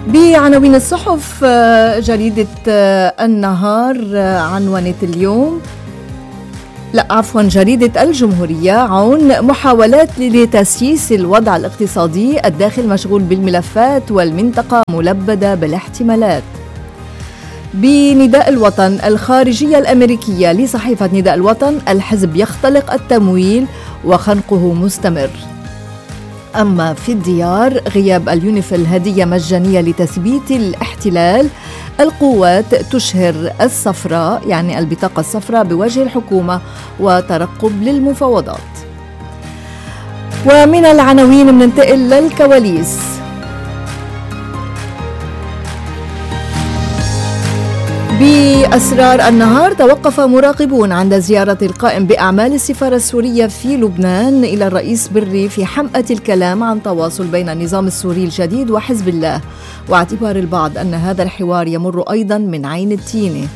بعناوين الصحف جريدة النهار عنونت اليوم جريدة الجمهورية عون محاولات لتسييس الوضع الاقتصادي، الداخل مشغول بالملفات والمنطقة ملبدة بالاحتمالات. بنداء الوطن الخارجية الأمريكية لصحيفة نداء الوطن، الحزب يختلق التمويل وخنقه مستمر. أما في الديار، غياب اليونيفيل هدية مجانية لتثبيت الاحتلال، القوات تشهر الصفراء يعني البطاقة الصفراء بوجه الحكومة وترقب للمفاوضات. ومن العناوين بننتقل للكواليس. بأسرار النهار، توقف مراقبون عند زيارة القائم بأعمال السفارة السورية في لبنان إلى الرئيس بري في حمأة الكلام عن تواصل بين النظام السوري الجديد وحزب الله، واعتبار البعض أن هذا الحوار يمر أيضا من عين التينة.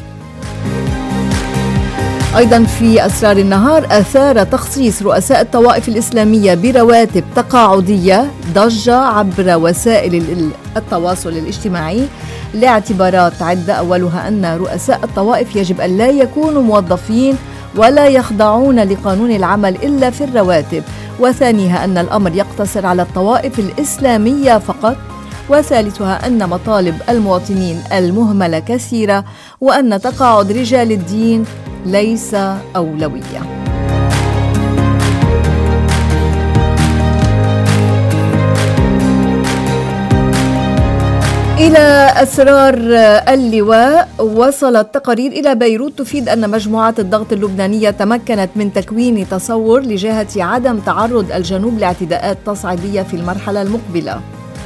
أيضا في أسرار النهار، أثار تخصيص رؤساء الطوائف الإسلامية برواتب تقاعدية ضجة عبر وسائل التواصل الاجتماعي لاعتبارات عدة، أولها أن رؤساء الطوائف يجب أن لا يكونوا موظفين ولا يخضعون لقانون العمل إلا في الرواتب، وثانيها أن الأمر يقتصر على الطوائف الإسلامية فقط، وثالثها أن مطالب المواطنين المهملة كثيرة، وأن تقاعد رجال الدين ليس أولوية. إلى أسرار اللواء، وصلت تقارير إلى بيروت تفيد أن مجموعات الضغط اللبنانية تمكنت من تكوين تصور لجهة عدم تعرض الجنوب لاعتداءات تصعيدية في المرحلة المقبلة.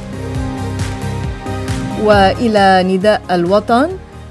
وإلى نداء الوطن،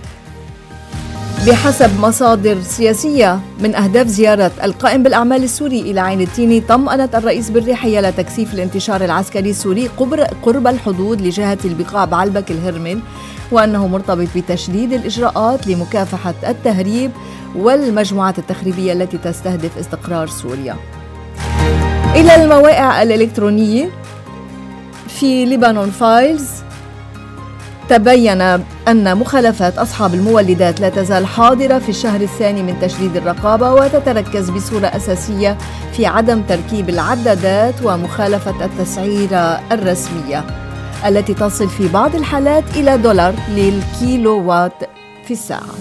بحسب مصادر سياسية، من أهداف زيارة القائم بالأعمال السوري إلى عين التيني طمأنت الرئيس بري حيال تكثيف الانتشار العسكري السوري قرب الحدود لجهة البقاع بعلبك الهرمل، وأنه مرتبط بتشديد الإجراءات لمكافحة التهريب والمجموعات التخريبية التي تستهدف استقرار سوريا. إلى المواقع الإلكترونية، في ليبانون فايلز تبين أن مخالفات أصحاب المولدات لا تزال حاضرة في الشهر الثاني من تشديد الرقابة، وتتركز بصورة أساسية في عدم تركيب العدادات ومخالفة التسعيرة الرسمية التي تصل في بعض الحالات إلى $1 للكيلو وات في الساعة.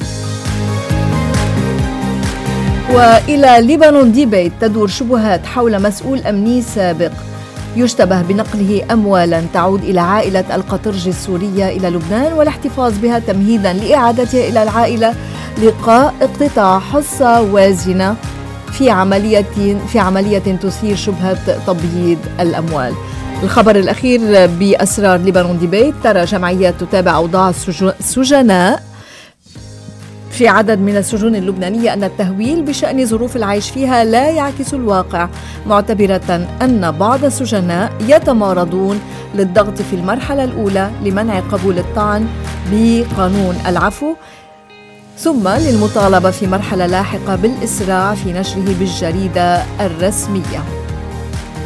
وإلى ليبانون ديبيت، تدور شبهات حول مسؤول أمني سابق يشتبه بنقله أموالا تعود إلى عائلة القطرجي السورية إلى لبنان والاحتفاظ بها تمهيدا لإعادتها إلى العائلة، لقاء اقتطاع حصة وازنة في عملية تثير شبهة تبييض الأموال. الخبر الأخير بأسرار ليبانون ديبيت، ترى جمعيات تتابع أوضاع السجناء في عدد من السجون اللبنانية أن التهويل بشأن ظروف العيش فيها لا يعكس الواقع، معتبرة أن بعض السجناء يتمارضون للضغط في المرحلة الأولى لمنع قبول الطعن بقانون العفو، ثم للمطالبة في مرحلة لاحقة بالإسراع في نشره بالجريدة الرسمية.